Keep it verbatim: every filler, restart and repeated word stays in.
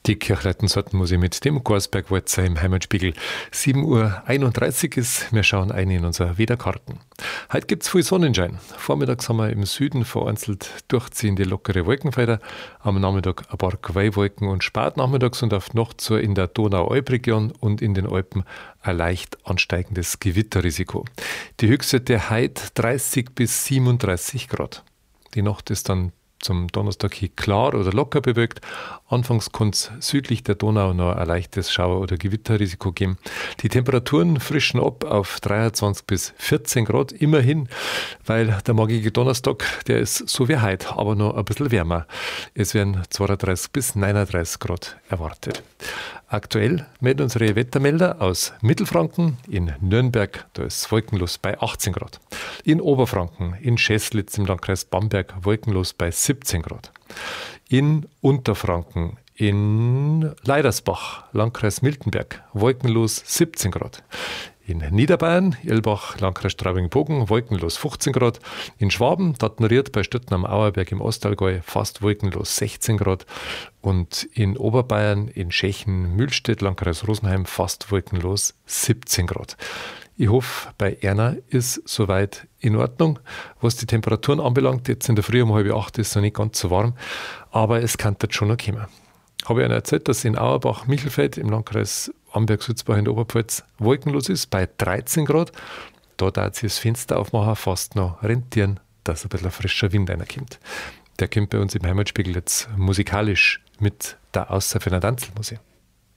Die Kirchleitensorten muss ich mit dem Gorsberg-Walzer im Heimatspiegel. sieben Uhr einunddreißig ist, wir schauen ein in unsere Wetterkarten. Heute gibt's viel Sonnenschein. Vormittags haben wir im Süden vereinzelt durchziehende lockere Wolkenfelder, am Nachmittag ein paar Quellwolken und spätnachmittags und auf Nacht so in der Donau-Alp-Region und in den Alpen ein leicht ansteigendes Gewitterrisiko. Die Höchstwerte heute dreißig bis siebenunddreißig Grad. Die Nacht ist dann zum Donnerstag hin klar oder locker bewölkt. Anfangs kann es südlich der Donau noch ein leichtes Schauer- oder Gewitterrisiko geben. Die Temperaturen frischen ab auf dreiundzwanzig bis vierzehn Grad, immerhin, weil der morgige Donnerstag, der ist so wie heute, aber noch ein bisschen wärmer. Es werden zweiunddreißig bis neununddreißig Grad erwartet. Aktuell melden unsere Wettermelder aus Mittelfranken, in Nürnberg, da ist wolkenlos bei achtzehn Grad. In Oberfranken, in Scheßlitz im Landkreis Bamberg, wolkenlos bei siebzehn Grad. In Unterfranken, in Leidersbach, Landkreis Miltenberg, wolkenlos siebzehn Grad. In Niederbayern, Irlbach, Landkreis Straubing-Bogen, wolkenlos fünfzehn Grad. In Schwaben, Dattneried bei Stötten am Auerberg im Ostallgäu, fast wolkenlos sechzehn Grad. Und in Oberbayern, in Schechen, Mühlstedt, Landkreis Rosenheim, fast wolkenlos siebzehn Grad. Ich hoffe, bei Erna ist soweit in Ordnung. Was die Temperaturen anbelangt, jetzt in der Früh um halb acht ist es noch nicht ganz so warm, aber es kann jetzt schon noch kommen. Habe ich Ihnen erzählt, dass in Auerbach-Michelfeld im Landkreis Amberg-Sulzbach in der Oberpfalz wolkenlos ist, bei dreizehn Grad. Da darf sich das Fenster aufmachen, fast noch rentieren, dass ein bisschen frischer Wind reinkommt. Der kommt bei uns im Heimatspiegel jetzt musikalisch mit der Außer für eine Tanzelmusik.